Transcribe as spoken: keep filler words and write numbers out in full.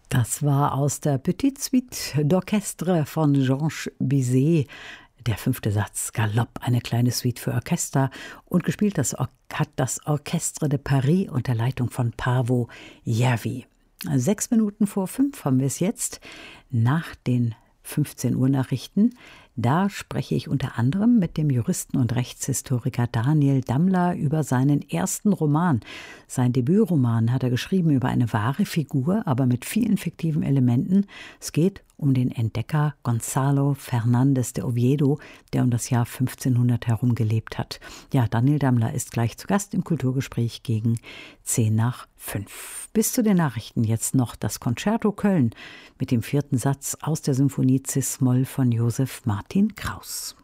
Das war aus der Petite Suite d'Orchestre von Georges Bizet. Der fünfte Satz, Galopp, eine kleine Suite für Orchester. Und gespielt das Or- hat das Orchestre de Paris unter Leitung von Paavo Järvi. Sechs Minuten vor fünf haben wir es jetzt, nach den fünfzehn Uhr Nachrichten. Da spreche ich unter anderem mit dem Juristen und Rechtshistoriker Daniel Damler über seinen ersten Roman. Sein Debütroman hat er geschrieben über eine wahre Figur, aber mit vielen fiktiven Elementen. Es geht um den Entdecker Gonzalo Fernández de Oviedo, der um das Jahr fünfzehnhundert herum gelebt hat. Ja, Daniel Damler ist gleich zu Gast im Kulturgespräch gegen zehn nach fünf. Bis zu den Nachrichten jetzt noch das Concerto Köln mit dem vierten Satz aus der Symphonie Cis-Moll von Josef Martin Kraus.